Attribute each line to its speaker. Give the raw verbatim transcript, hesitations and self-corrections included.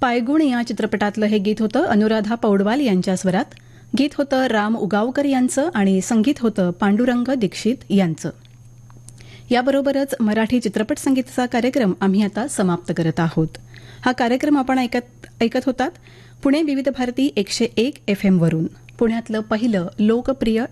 Speaker 1: पायगुण या चित्रपटातलं हे गीत होतं अनुराधा पौडवाल यांच्या स्वरात. गीत होतं राम उगावकर यांचं आणि संगीत होतं पांडुरंग दीक्षित यांचं. याबरोबरच मराठी चित्रपट संगीताचा कार्यक्रम आम्ही आता समाप्त करत आहोत. हा कार्यक्रम आपण ऐकत ऐकत होतात पुणे विविध भारती एकशे एक एफ एम वरून. पुण्यातलं पहिलं लोकप्रिय